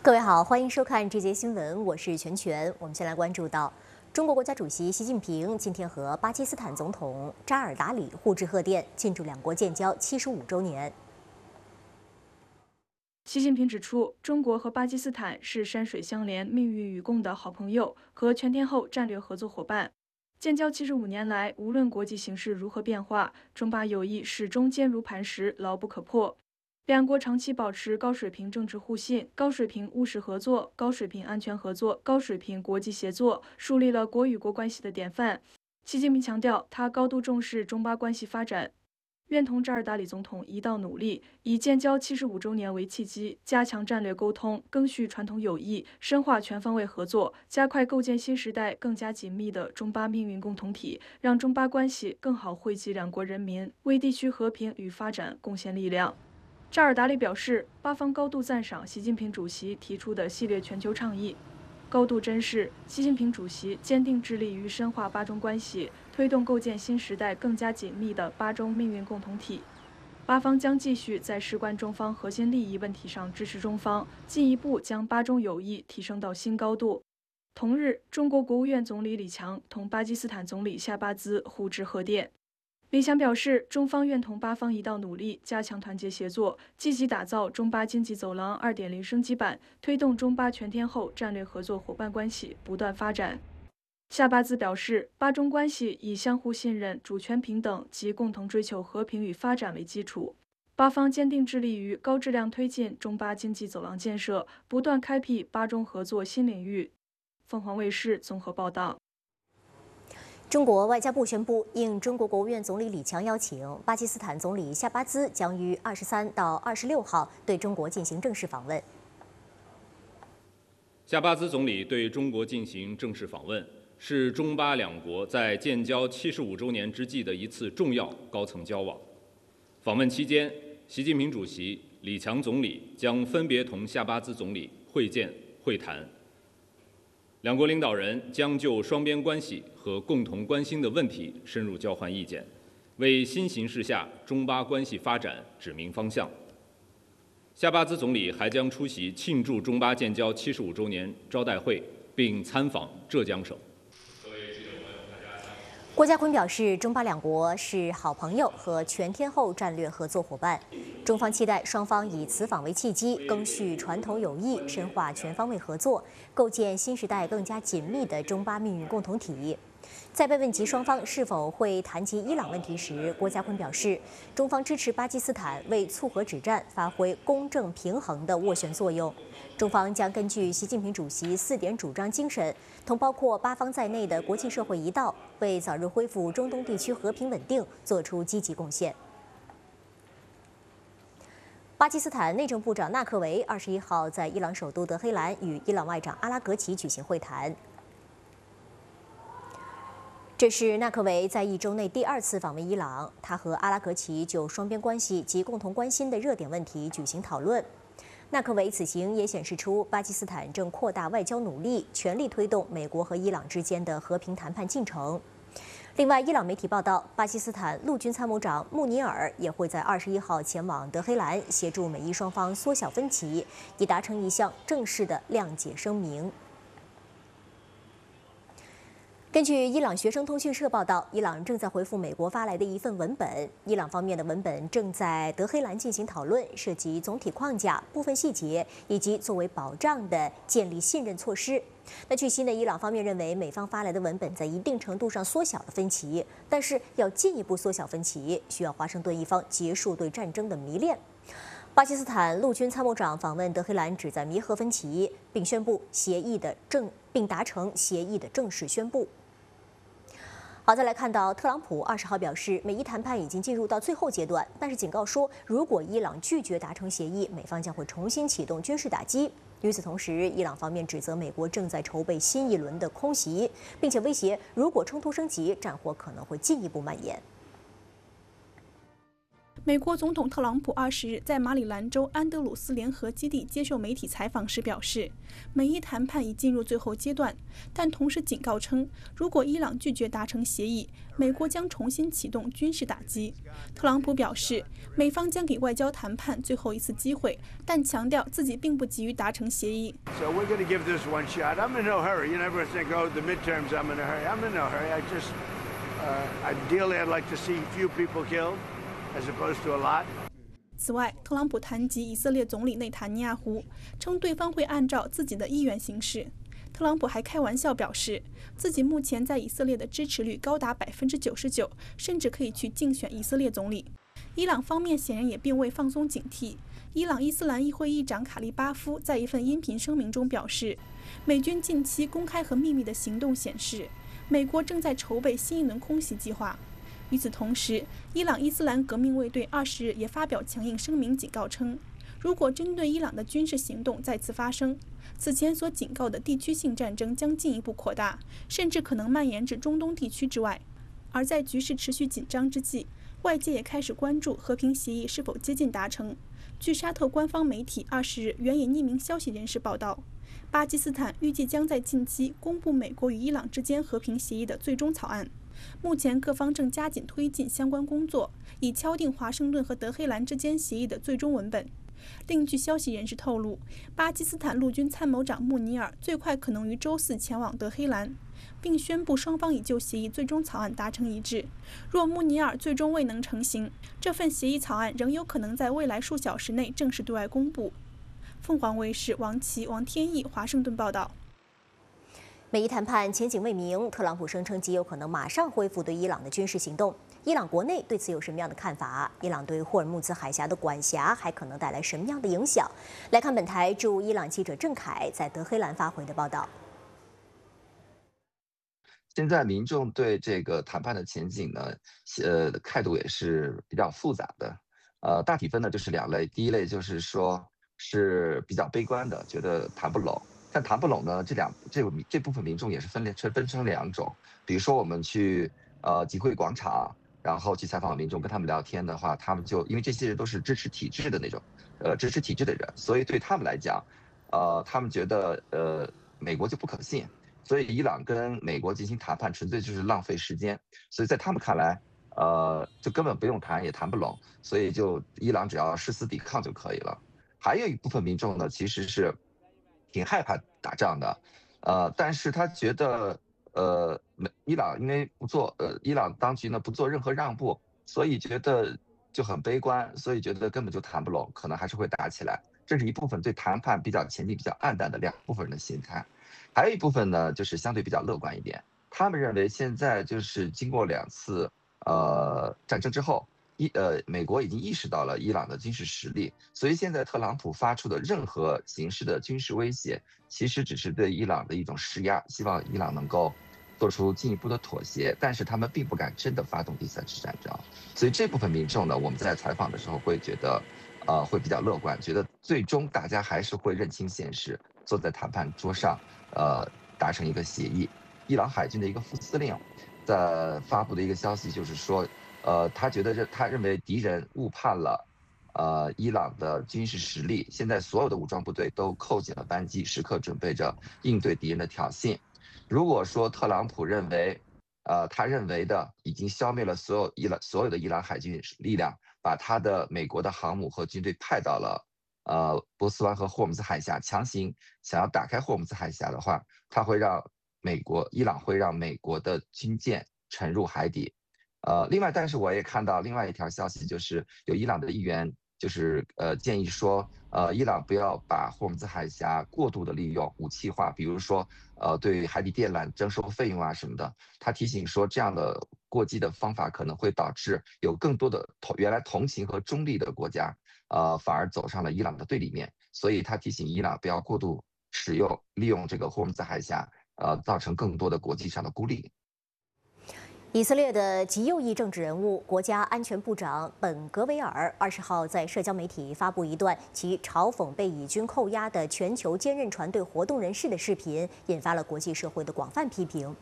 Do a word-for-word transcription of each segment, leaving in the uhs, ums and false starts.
各位好，欢迎收看这节新闻，我是全全。我们先来关注到，中国国家主席习近平今天和巴基斯坦总统扎尔达里互致贺电，庆祝两国建交七十五周年。 习近平指出，中国和巴基斯坦是山水相连、命运与共的好朋友和全天候战略合作伙伴。建交七十五年来，无论国际形势如何变化，中巴友谊始终坚如磐石、牢不可破。两国长期保持高水平政治互信、高水平务实合作、高水平安全合作、高水平国际协作，树立了国与国关系的典范。习近平强调，他高度重视中巴关系发展，愿同扎尔达里总统一道努力，以建交七十五周年为契机，加强战略沟通，赓续传统友谊，深化全方位合作，加快构建新时代更加紧密的中巴命运共同体，让中巴关系更好惠及两国人民，为地区和平与发展贡献力量。扎尔达里表示，巴方高度赞赏习近平主席提出的系列全球倡议，高度珍视习近平主席坚定致力于深化巴中关系，推动构建新时代更加紧密的巴中命运共同体。巴方将继续在事关中方核心利益问题上支持中方，进一步将巴中友谊提升到新高度。同日，中国国务院总理李强同巴基斯坦总理夏巴兹互致贺电。李强表示，中方愿同巴方一道努力，加强团结协作，积极打造中巴经济走廊 二点零 升级版，推动中巴全天候战略合作伙伴关系不断发展。夏巴兹表示，巴中关系以相互信任、主权平等及共同追求和平与发展为基础，巴方坚定致力于高质量推进中巴经济走廊建设，不断开辟巴中合作新领域。凤凰卫视综合报道。 中国外交部宣布，应中国国务院总理李强邀请，巴基斯坦总理夏巴兹将于二十三到二十六号对中国进行正式访问。 夏巴兹总理对中国进行正式访问，是中巴两国在建交七十五周年之际的一次重要高层交往。访问期间，习近平主席、李强总理将分别同夏巴兹总理会见会谈。两国领导人将就双边关系和共同关心的问题深入交换意见，为新形势下中巴关系发展指明方向。夏巴兹总理还将出席庆祝中巴建交七十五周年招待会，并参访浙江省。 郭家坤表示，中巴两国是好朋友和全天候战略合作伙伴，中方期待双方以此访为契机，赓续传统友谊，深化全方位合作，构建新时代更加紧密的中巴命运共同体。在被问及双方是否会谈及伊朗问题时，郭家坤表示，中方支持巴基斯坦为促和止战发挥公正平衡的斡旋作用。中方将根据习近平主席四点主张精神，同包括巴方在内的国际社会一道，为早日恢复中东地区和平稳定做出积极贡献。巴基斯坦内政部长纳克维二十一号在伊朗首都德黑兰与伊朗外长阿拉格齐举行会谈。这是纳克维在一周内第二次访问伊朗，他和阿拉格齐就双边关系及共同关心的热点问题举行讨论。纳克维此行也显示出巴基斯坦正扩大外交努力，全力推动美国和伊朗之间的和平谈判进程。另外，伊朗媒体报道，巴基斯坦陆军参谋长穆尼尔也会在二十一号前往德黑兰，协助美伊双方缩小分歧，以达成一项正式的谅解声明。根据伊朗学生通讯社报道，伊朗正在回复美国发来的一份文本。伊朗方面的文本正在德黑兰进行讨论，涉及总体框架、部分细节以及作为保障的建立信任措施。那据悉呢，伊朗方面认为美方发来的文本在一定程度上缩小了分歧，但是要进一步缩小分歧，需要华盛顿一方结束对战争的迷恋。巴基斯坦陆军参谋长访问德黑兰，旨在弥合分歧，并宣布协议的正并达成协议的正式宣布。好，再来看到特朗普二十号表示，美伊谈判已经进入到最后阶段，但是警告说，如果伊朗拒绝达成协议，美方将会重新启动军事打击。与此同时，伊朗方面指责美国正在筹备新一轮的空袭，并且威胁，如果冲突升级，战火可能会进一步蔓延。 美国总统特朗普二十日在马里兰州安德鲁斯联合基地接受媒体采访时表示，美伊谈判已进入最后阶段，但同时警告称，如果伊朗拒绝达成协议，美国将重新启动军事打击。特朗普表示，美方将给外交谈判最后一次机会，但强调自己并不急于达成协议。 So we're going to give this one shot. I'm in no hurry. You never think, oh, the midterms, I'm in a hurry. I'm in no hurry. I just, uh, ideally, I'd like to see few people killed, as opposed to a lot. 此外，特朗普谈及以色列总理内塔尼亚胡，称对方会按照自己的意愿行事。特朗普还开玩笑表示，自己目前在以色列的支持率高达百分之九十九，甚至可以去竞选以色列总理。伊朗方面显然也并未放松警惕。伊朗伊斯兰议会议长卡利巴夫在一份音频声明中表示，美军近期公开和秘密的行动显示，美国正在筹备新一轮空袭计划。与此同时，伊朗伊斯兰革命卫队二十日也发表强硬声明，警告称，如果针对伊朗的军事行动再次发生，此前所警告的地区性战争将进一步扩大，甚至可能蔓延至中东地区之外。而在局势持续紧张之际，外界也开始关注和平协议是否接近达成。据沙特官方媒体二十日援引匿名消息人士报道，巴基斯坦预计将在近期公布美国与伊朗之间和平协议的最终草案。目前各方正加紧推进相关工作，以敲定华盛顿和德黑兰之间协议的最终文本。另据消息人士透露，巴基斯坦陆军参谋长穆尼尔最快可能于周四前往德黑兰，并宣布双方已就协议最终草案达成一致。若穆尼尔最终未能成行，这份协议草案仍有可能在未来数小时内正式对外公布。凤凰卫视王琦、王天翼华盛顿报道。 美伊谈判前景未明，特朗普声称极有可能马上恢复对伊朗的军事行动。伊朗国内对此有什么样的看法？伊朗对霍尔木兹海峡的管辖还可能带来什么样的影响？来看本台驻伊朗记者郑凯在德黑兰发回的报道。 现在民众对这个谈判的前景呢，呃，态度也是比较复杂的。呃，大体分呢就是两类，第一类就是说是比较悲观的，觉得谈不拢。但谈不拢呢，这两这这部分民众也是分分分成两种。比如说我们去呃集会广场，然后去采访民众，跟他们聊天的话，他们就因为这些人都是支持体制的那种，呃支持体制的人，所以对他们来讲，呃他们觉得呃美国就不可信，所以伊朗跟美国进行谈判纯粹就是浪费时间，所以在他们看来，呃就根本不用谈也谈不拢，所以就伊朗只要誓死抵抗就可以了。还有一部分民众呢，其实是挺害怕打仗的，呃，但是他觉得，呃，伊朗因为不做，呃，伊朗当局呢不做任何让步，所以觉得就很悲观，所以觉得根本就谈不拢，可能还是会打起来。这是一部分对谈判比较前景比较暗淡的两部分人的心态，还有一部分呢，就是相对比较乐观一点，他们认为现在就是经过两次呃战争之后。伊呃，美国已经意识到了伊朗的军事实力，所以现在特朗普发出的任何形式的军事威胁，其实只是对伊朗的一种施压，希望伊朗能够做出进一步的妥协，但是他们并不敢真的发动第三次战争。所以这部分民众呢，我们在采访的时候会觉得，呃，会比较乐观，觉得最终大家还是会认清现实，坐在谈判桌上，呃，达成一个协议。伊朗海军的一个副司令在发布的一个消息就是说。呃，他觉得这他认为敌人误判了，呃，伊朗的军事实力。现在所有的武装部队都扣紧了扳机，时刻准备着应对敌人的挑衅。如果说特朗普认为，呃，他认为的已经消灭了所有伊朗所有的伊朗海军力量，把他的美国的航母和军队派到了呃波斯湾和霍尔木兹海峡，强行想要打开霍尔木兹海峡的话，他会让美国伊朗会让美国的军舰沉入海底。呃，另外，但是我也看到另外一条消息，就是有伊朗的议员就是呃建议说，呃，伊朗不要把霍尔木兹海峡过度的利用武器化，比如说呃对海底电缆征收费用啊什么的。他提醒说，这样的过激的方法可能会导致有更多的同原来同情和中立的国家，呃，反而走上了伊朗的对立面。所以他提醒伊朗不要过度使用利用这个霍尔木兹海峡，呃，造成更多的国际上的孤立。 以色列的极右翼政治人物、国家安全部长本·格维尔二十号在社交媒体发布一段其嘲讽被以军扣押的全球坚韧船队活动人士的视频，引发了国际社会的广泛批评。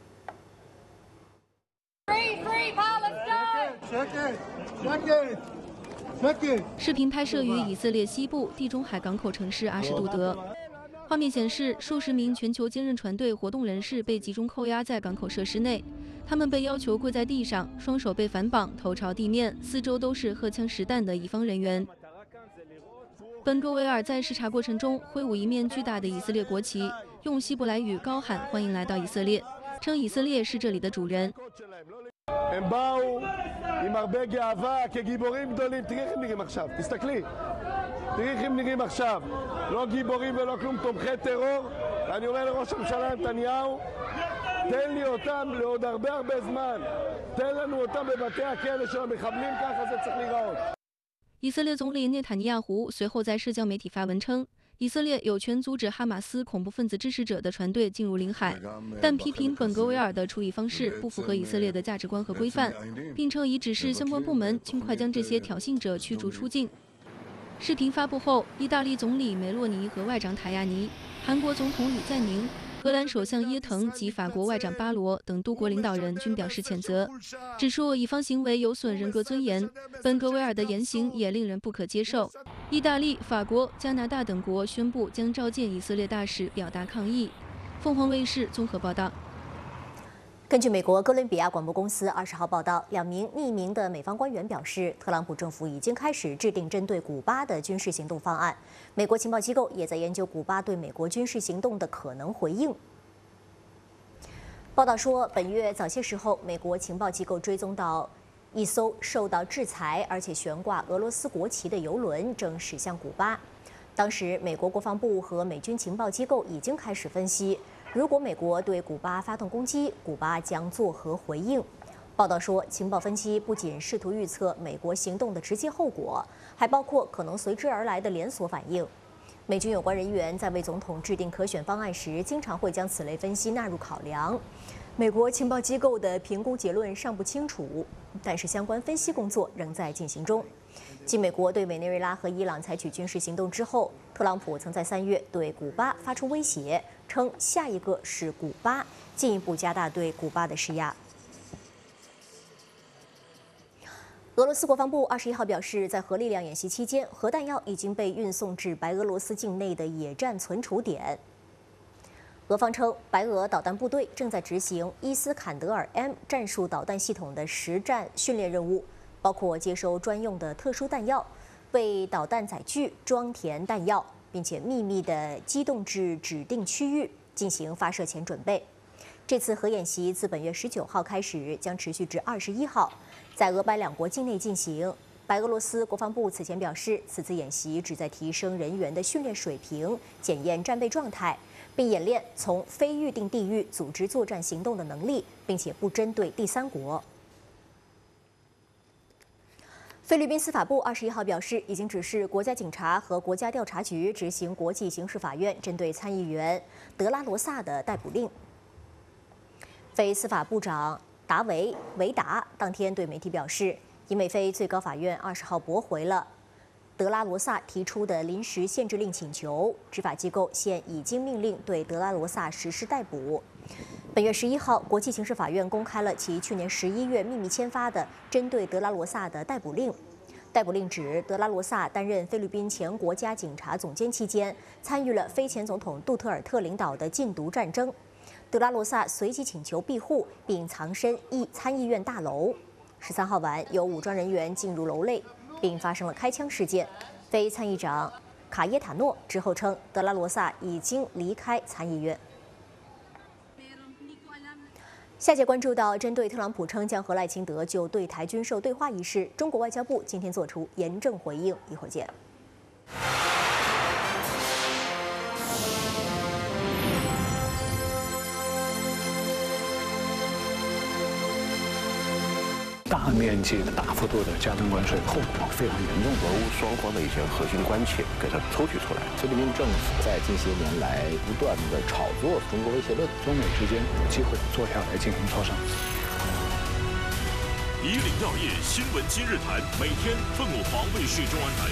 Free, free Palestine! Check it, check it, check it. 视频拍摄于以色列西部地中海港口城市阿什杜德。画面显示，数十名全球坚韧船队活动人士被集中扣押在港口设施内，他们被要求跪在地上，双手被反绑，头朝地面，四周都是荷枪实弹的乙方人员。本戈维尔在视察过程中挥舞一面巨大的以色列国旗，用希伯来语高喊欢迎来到以色列，称以色列是这里的主人。 הם באו עם הרבה גאווה כגיבורים גדולים. תראי איך הם נראים עכשיו, תסתכלי. תראי איך הם נראים עכשיו. לא גיבורים ולא כלום, תומכי טרור. אני אומר לראש הממשלה נתניהו, תן לי אותם לעוד הרבה הרבה זמן. תן לנו אותם בבתי הכלא של המחבלים, ככה זה צריך להיראות. 以色列总理内塔尼亚胡随后在社交媒体发文称，以色列有权阻止哈马斯恐怖分子支持者的船队进入领海，但批评本戈维尔的处理方式不符合以色列的价值观和规范，并称已指示相关部门尽快将这些挑衅者驱逐出境。视频发布后，意大利总理梅洛尼和外长塔亚尼、韩国总统李在明、荷兰首相耶腾及法国外长巴罗等多国领导人均表示谴责，指出以方行为有损人格尊严，本戈维尔的言行也令人不可接受。意大利、法国、加拿大等国宣布将召见以色列大使表达抗议。凤凰卫视综合报道。 根据美国哥伦比亚广播公司二十号报道，两名匿名的美方官员表示，特朗普政府已经开始制定针对古巴的军事行动方案。美国情报机构也在研究古巴对美国军事行动的可能回应。报道说，本月早些时候，美国情报机构追踪到一艘受到制裁而且悬挂俄罗斯国旗的邮轮正驶向古巴。当时，美国国防部和美军情报机构已经开始分析，如果美国对古巴发动攻击，古巴将作何回应？报道说，情报分析不仅试图预测美国行动的直接后果，还包括可能随之而来的连锁反应。美军有关人员在为总统制定可选方案时，经常会将此类分析纳入考量。美国情报机构的评估结论尚不清楚，但是相关分析工作仍在进行中。继美国对委内瑞拉和伊朗采取军事行动之后，特朗普曾在三月对古巴发出威胁，称下一个是古巴，进一步加大对古巴的施压。俄罗斯国防部二十一号表示，在核力量演习期间，核弹药已经被运送至白俄罗斯境内的野战存储点。俄方称，白俄导弹部队正在执行伊斯坎德尔 M 战术导弹系统的实战训练任务，包括接收专用的特殊弹药，为导弹载具装填弹药，并且秘密地机动至指定区域进行发射前准备。这次核演习自本月十九号开始，将持续至二十一号，在俄白两国境内进行。白俄罗斯国防部此前表示，此次演习旨在提升人员的训练水平，检验战备状态，并演练从非预定地域组织作战行动的能力，并且不针对第三国。菲律宾司法部二十一号表示，已经指示国家警察和国家调查局执行国际刑事法院针对参议员德拉罗萨的逮捕令。菲司法部长达维维达当天对媒体表示，因为菲最高法院二十号驳回了德拉罗萨提出的临时限制令请求，执法机构现已经命令对德拉罗萨实施逮捕。本月十一号，国际刑事法院公开了其去年十一月秘密签发的针对德拉罗萨的逮捕令。逮捕令指，德拉罗萨担任菲律宾前国家警察总监期间，参与了非前总统杜特尔特领导的禁毒战争。德拉罗萨随即请求庇护，并藏身议参议院大楼。十三号晚，有武装人员进入楼内，并发生了开枪事件。非参议长卡耶塔诺之后称，德拉罗萨已经离开参议院。下节关注到，针对特朗普称将和赖清德就对台军售对话一事，中国外交部今天作出严正回应。一会儿见。 大面积的、大幅度的加征关税，后果非常严重。 俄乌双方的一些核心关切给它抽取出来。 菲律宾政府在近些年来不断的炒作中国威胁论， 中美之间有机会坐下来进行磋商。 以岭药业新闻今日谈，每天凤凰卫视中文台。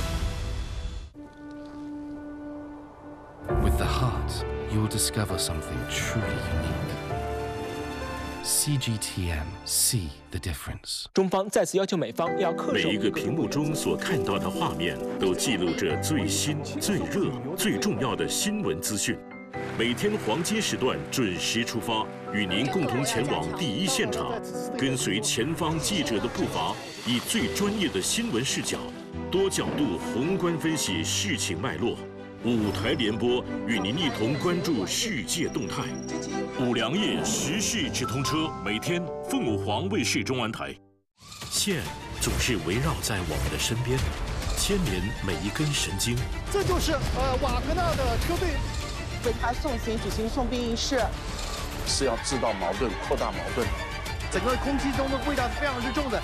With the heart, you will discover something truly unique. C G T M, see the difference。 中方再次要求美方要恪守。 每一个屏幕中所看到的画面，都记录着最新、最热、最重要的新闻资讯。每天黄金时段准时出发，与您共同前往第一现场，跟随前方记者的步伐，以最专业的新闻视角，多角度宏观分析事情脉络。五台联播与您一同关注世界动态。五粮液时事直通车，每天凤舞凰卫视中安台。线总是围绕在我们的身边，牵连每一根神经。 这就是呃瓦格纳的车队为他送行举行送殡仪式， 是要制造矛盾、扩大矛盾。 整个空气中的味道是非常之重的。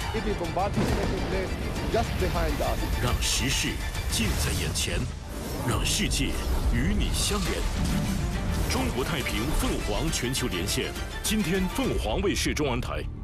让时事近在眼前，让世界与你相连。中国太平凤凰全球连线，今天凤凰卫视中安台。